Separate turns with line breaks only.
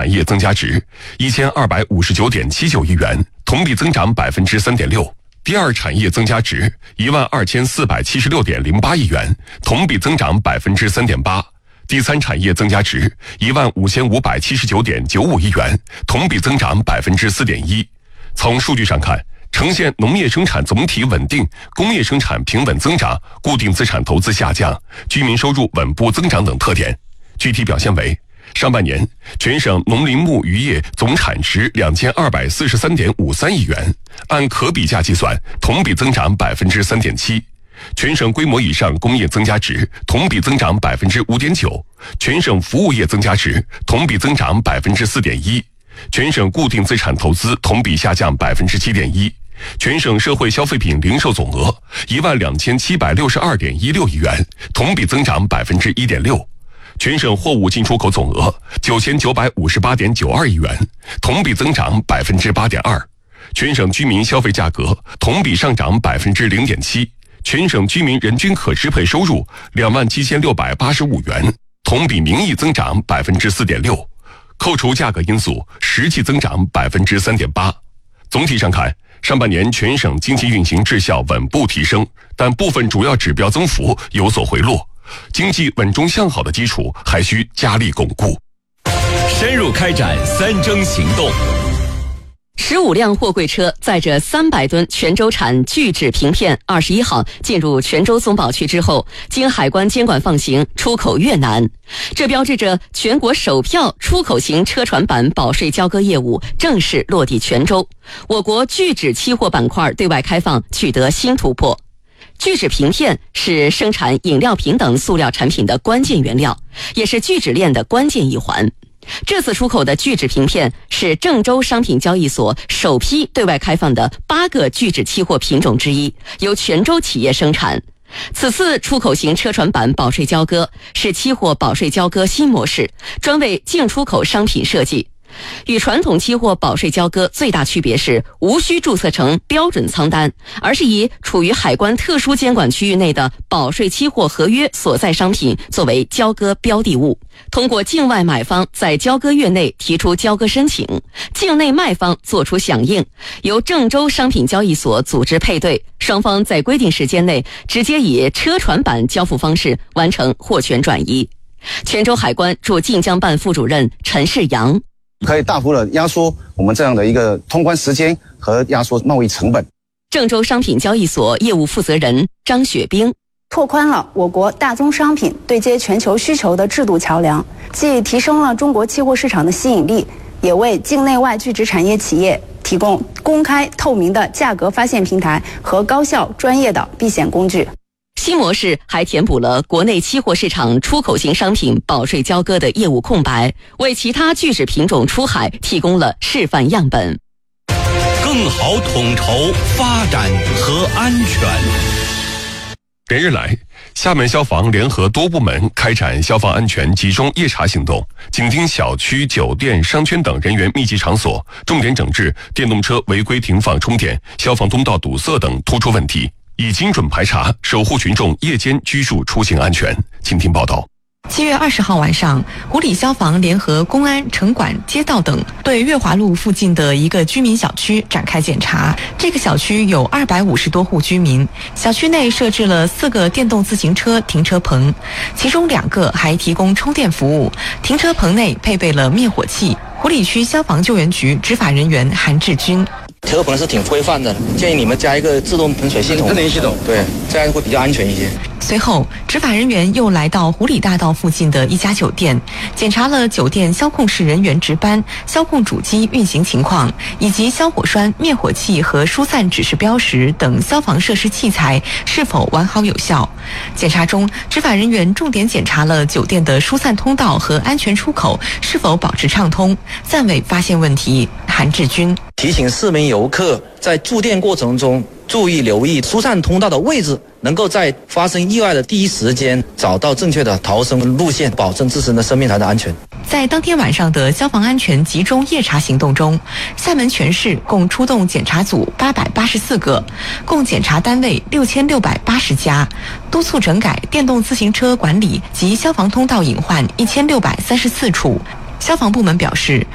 产业增加值1259.79亿元，同比增长3.6%。第二产业增加值12476.08亿元，同比增长3.8%。第三产业增加值15579.95亿元，同比增长4.1%。从数据上看，呈现农业生产总体稳定、工业生产平稳增长、固定资产投资下降、居民收入稳步增长等特点。具体表现为：上半年全省农林牧渔业总产值2243.53亿元，按可比价计算，同比增长3.7%。全省规模以上工业增加值同比增长5.9%，全省服务业增加值同比增长4.1%，全省固定资产投资同比下降7.1%，全省社会消费品零售总额12762.16亿元，同比增长1.6%，全省货物进出口总额9958.92亿元，同比增长8.2%，全省居民消费价格同比上涨0.7%。全省居民人均可支配收入27685元，同比名义增长4.6%，扣除价格因素，实际增长3.8%。总体上看，上半年全省经济运行质效稳步提升，但部分主要指标增幅有所回落，经济稳中向好的基础还需加力巩固。
深入开展3征行动。
15辆货柜车载着300吨泉州产聚酯平片21号进入泉州松宝区之后，经海关监管放行，出口越南。这标志着全国首票出口型车船板保税交割业务正式落地泉州，我国聚酯期货板块对外开放取得新突破。聚酯平片是生产饮料瓶等塑料产品的关键原料，也是聚酯链的关键一环。这次出口的聚酯平片是郑州商品交易所首批对外开放的8个聚酯期货品种之一，由泉州企业生产。此次出口型车船板保税交割是期货保税交割新模式，专为进出口商品设计。与传统期货保税交割最大区别是无需注册成标准仓单，而是以处于海关特殊监管区域内的保税期货合约所在商品作为交割标的物，通过境外买方在交割月内提出交割申请，境内卖方作出响应，由郑州商品交易所组织配对，双方在规定时间内直接以车船板交付方式完成货权转移。泉州海关驻晋江办副主任陈世阳，
可以大幅的压缩我们这样的一个通关时间和压缩贸易成本。
郑州商品交易所业务负责人张雪冰，
拓宽了我国大宗商品对接全球需求的制度桥梁，既提升了中国期货市场的吸引力，也为境内外聚酯产业企业提供公开透明的价格发现平台和高效专业的避险工具。
新模式还填补了国内期货市场出口型商品保税交割的业务空白，为其他聚酯品种出海提供了示范样本。
更好统筹发展和安全。
连日来，厦门消防联合多部门开展消防安全集中夜查行动，紧盯小区、酒店、商圈等人员密集场所，重点整治电动车违规停放充电、消防通道堵塞等突出问题，以精准排查，守护群众夜间居住出行安全。请听报道。
7月20号晚上，湖里消防联合公安、城管、街道等对月华路附近的一个居民小区展开检查。这个小区有250多户居民，小区内设置了4个电动自行车停车棚，其中2个还提供充电服务。停车棚内配备了灭火器。湖里区消防救援局执法人员韩志军，
车棚是挺规范的，建议你们加一个自动喷水系统。自动系统，对，这样会比较安全一些。
随后，执法人员又来到湖里大道附近的一家酒店，检查了酒店消控室人员值班、消控主机运行情况，以及消火栓、灭火器和疏散指示标识等消防设施器材是否完好有效。检查中，执法人员重点检查了酒店的疏散通道和安全出口是否保持畅通，暂未发现问题。韩志军
提醒市民游客在住店过程中注意留意疏散通道的位置，能够在发生意外的第一时间找到正确的逃生路线，保证自身的生命财产安全。
在当天晚上的消防安全集中夜查行动中，厦门全市共出动检查组884个，共检查单位6680家，督促整改电动自行车管理及消防通道隐患1634处。消防部门表示，